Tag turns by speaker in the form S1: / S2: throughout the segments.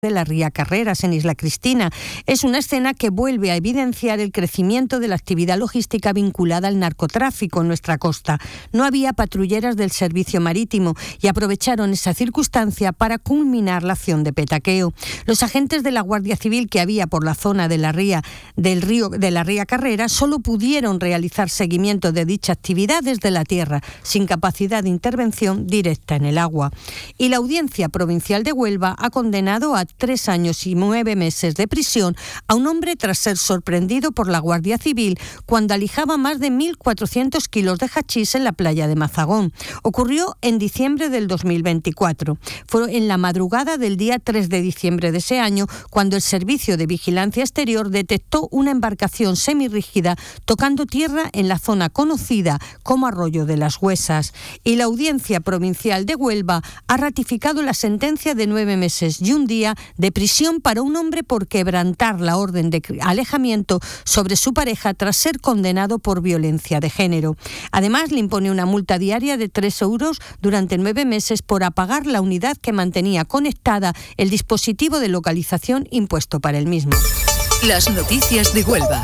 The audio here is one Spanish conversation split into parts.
S1: de la Ría Carreras, en Isla Cristina. Es una escena que vuelve a evidenciar el crecimiento de la actividad logística vinculada al narcotráfico en nuestra costa. No había patrulleras del servicio marítimo y aprovecharon esa circunstancia para culminar la acción de petaqueo. Los agentes de la Guardia Civil que había por la zona de la ría Carreras solo pudieron realizar seguimiento de dicha actividad desde la tierra, sin capacidad de intervención directa en el agua. Y la Audiencia Provincial de Huelva ha condenado a 3 años y 9 meses de prisión a un hombre tras ser sorprendido por la Guardia Civil cuando alijaba más de 1.400 kilos de hachís en la playa de Mazagón. Ocurrió en diciembre del 2024. Fue en la madrugada del día 3 de diciembre de ese año cuando el Servicio de Vigilancia Exterior detectó una embarcación semirrígida tocando tierra en la zona conocida como Arroyo de las Huesas. Y la Audiencia Provincial de Huelva ha ratificado la sentencia de 9 meses y un día de prisión para un hombre por quebrantar la orden de alejamiento sobre su pareja tras ser condenado por violencia de género. Además, le impone una multa diaria de 3 euros durante 9 meses por apagar la unidad que mantenía conectada el dispositivo de localización impuesto para el mismo.
S2: Las noticias de Huelva.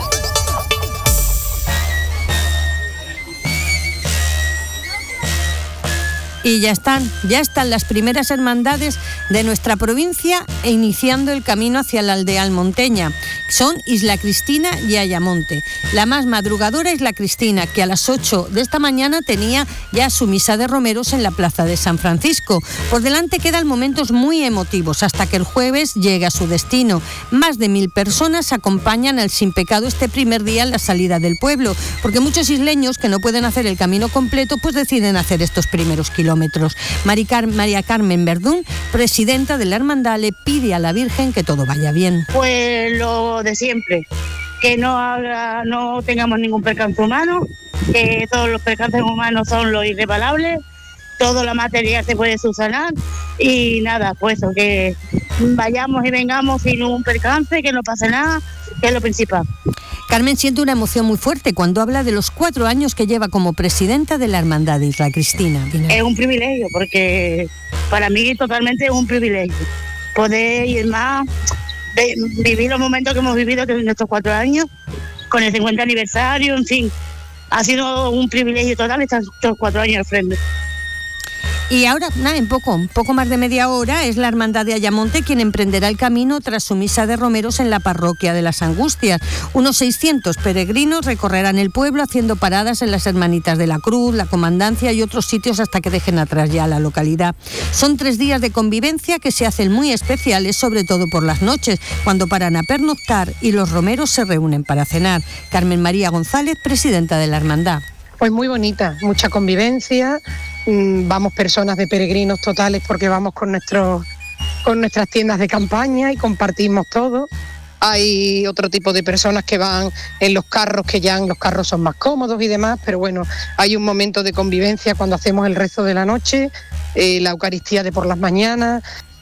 S1: Y ya están las primeras hermandades de nuestra provincia iniciando el camino hacia la aldea almonteña. Son Isla Cristina y Ayamonte. La más madrugadora es la Cristina, que a las 8 de esta mañana tenía ya su misa de romeros en la plaza de San Francisco. Por delante quedan momentos muy emotivos hasta que el jueves llegue a su destino. Más de 1.000 personas acompañan al Sin Pecado este primer día en la salida del pueblo, porque muchos isleños que no pueden hacer el camino completo pues deciden hacer estos primeros kilómetros. María Carmen Verdún, presidenta de la hermandad, le pide a la Virgen que todo vaya bien.
S3: Pues lo de siempre, que no tengamos ningún percance humano, que todos los percances humanos son los irreparables, toda la materia se puede subsanar y nada, pues eso, que vayamos y vengamos sin un percance, que no pase nada, que es lo principal.
S1: Carmen siente una emoción muy fuerte cuando habla de los 4 años que lleva como presidenta de la Hermandad de Isla Cristina.
S3: Es un privilegio, porque para mí totalmente es un privilegio poder ir más, vivir los momentos que hemos vivido en estos 4 años, con el 50 aniversario, en fin. Ha sido un privilegio total estos 4 años al frente.
S1: Y ahora, en poco más de media hora, es la Hermandad de Ayamonte quien emprenderá el camino tras su misa de romeros en la parroquia de las Angustias. Unos 600 peregrinos recorrerán el pueblo haciendo paradas en las Hermanitas de la Cruz, la Comandancia y otros sitios hasta que dejen atrás ya la localidad. Son 3 días de convivencia que se hacen muy especiales, sobre todo por las noches, cuando paran a pernoctar y los romeros se reúnen para cenar. Carmen María González, presidenta de la Hermandad.
S4: Pues muy bonita, mucha convivencia, vamos personas de peregrinos totales porque vamos con nuestras tiendas de campaña y compartimos todo. Hay otro tipo de personas que van en los carros, que ya los carros son más cómodos y demás, pero bueno, hay un momento de convivencia cuando hacemos el rezo de la noche, la Eucaristía de por las mañanas.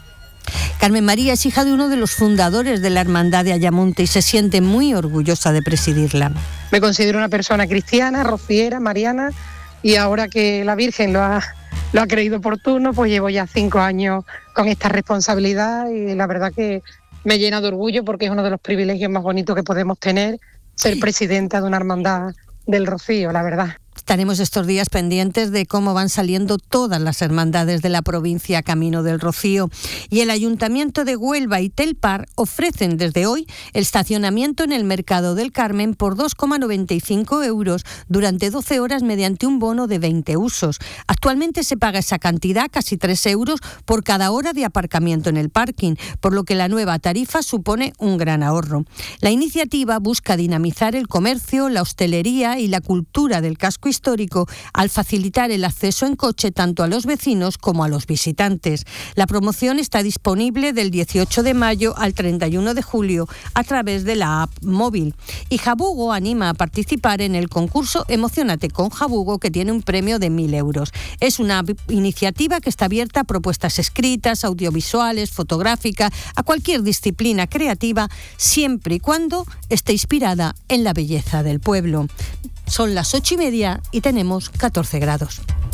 S1: Carmen María es hija de uno de los fundadores de la Hermandad de Ayamonte y se siente muy orgullosa de presidirla.
S4: Me considero una persona cristiana, rociera, mariana, y ahora que la Virgen lo ha creído oportuno, pues llevo ya 5 años con esta responsabilidad y la verdad que me llena de orgullo porque es uno de los privilegios más bonitos que podemos tener, ser presidenta de una hermandad del Rocío, la verdad.
S1: Estaremos estos días pendientes de cómo van saliendo todas las hermandades de la provincia camino del Rocío. Y el Ayuntamiento de Huelva y Telpar ofrecen desde hoy el estacionamiento en el Mercado del Carmen por 2,95 euros durante 12 horas mediante un bono de 20 usos. Actualmente se paga esa cantidad, casi 3 euros, por cada hora de aparcamiento en el parking, por lo que la nueva tarifa supone un gran ahorro. La iniciativa busca dinamizar el comercio, la hostelería y la cultura del casco histórico al facilitar el acceso en coche tanto a los vecinos como a los visitantes. La promoción está disponible del 18 de mayo al 31 de julio a través de la app móvil. Y Jabugo anima a participar en el concurso Emocionate con Jabugo, que tiene un premio de 1.000 euros. Es una iniciativa que está abierta a propuestas escritas, audiovisuales, fotográficas, a cualquier disciplina creativa, siempre y cuando esté inspirada en la belleza del pueblo. Son las 8:30 y tenemos 14 grados.